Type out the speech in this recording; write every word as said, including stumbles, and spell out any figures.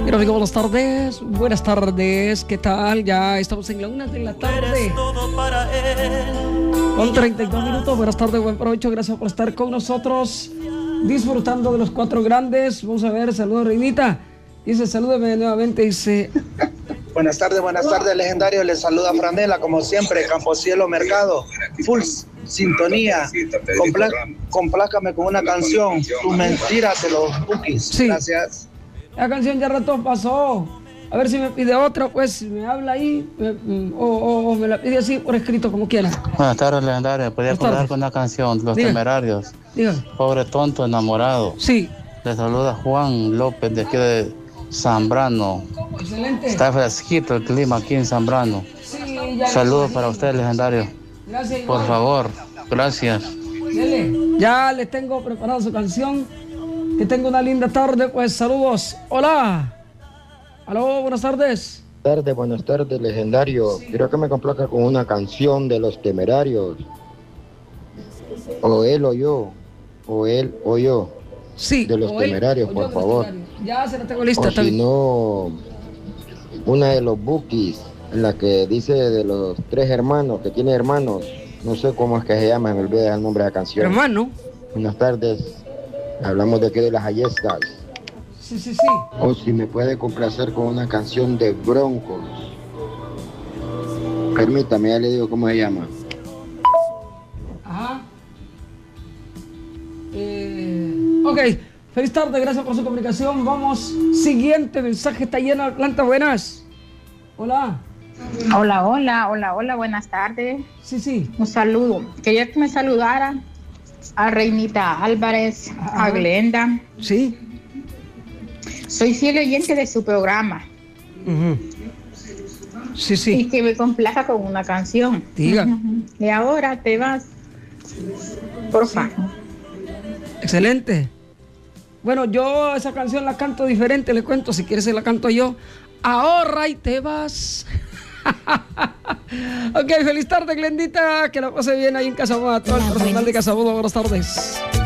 Quiero digo buenas tardes, buenas tardes, ¿qué tal? Ya estamos en la una de la tarde. Con treinta y dos minutos, buenas tardes, buen provecho, gracias por estar con nosotros, disfrutando de los cuatro grandes. Vamos a ver, saludos Reinita, dice, salúdeme nuevamente, dice... Buenas tardes, buenas tardes, legendario, les saluda Franela, como siempre, Camposielo Mercado, full sintonía, Complá, complácame con una canción, tus mentiras de los Bukis, sí. Gracias. La canción ya rato pasó, a ver si me pide otra, pues, si me habla ahí, me, o, o, o me la pide así por escrito, como quiera. Buenas tardes, legendario, podría acordar con una canción, Los Diga. Temerarios, Diga. Pobre tonto enamorado. Sí. Le saluda Juan López de aquí de Zambrano. Excelente. Está fresquito el clima aquí en Zambrano. Sí, ya. Saludos para usted, legendario. Gracias. Por igual. favor, gracias. Dele. Ya les tengo preparada su canción. Que tenga una linda tarde, pues saludos. Hola. Aló, buenas tardes. Buenas tardes, buenas tardes, legendario. Quiero que me complazca con una canción de Los Temerarios. O él o yo. O él o yo. Sí. De Los Temerarios, por favor. Ya se la tengo lista. O si no, una de los Bukis, en la que dice de los tres hermanos, que tiene hermanos. No sé cómo es que se llama, me olvidé el nombre de la canción. Hermano. Buenas tardes. Hablamos de aquí de las Ayescas. Sí, sí, sí. O si me puede complacer con una canción de Broncos. Permítame, ya le digo cómo se llama. Ajá. Eh, ok, feliz tarde, gracias por su comunicación. Vamos, siguiente mensaje, está lleno Atlanta, buenas. Hola. Hola, hola, hola, hola, buenas tardes. Sí, sí. Un saludo. Quería que me saludara a Reinita Álvarez, ajá, a Glenda. Sí. Soy fiel oyente de su programa. Uh-huh. Sí, sí. Y que me complaca con una canción. Diga. Uh-huh. Y ahora te vas. Por favor. Sí. Excelente. Bueno, yo esa canción la canto diferente, le cuento, si quieres se la canto yo. Ahorra y te vas. Ok, feliz tarde, Glendita. Que la pase bien ahí en Casaboda. Todo el personal de Casaboda, buenas tardes.